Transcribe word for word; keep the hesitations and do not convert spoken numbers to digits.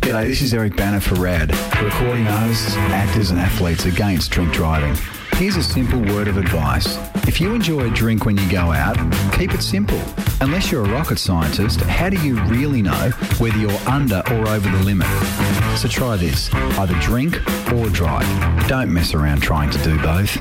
G'day, this is Eric Banner for RAD, recording artists, actors and athletes against drink driving. Here's a simple word of advice. If you enjoy a drink when you go out, keep it simple. Unless you're a rocket scientist, how do you really know whether you're under or over the limit? So try this, either drink or drive. Don't mess around trying to do both.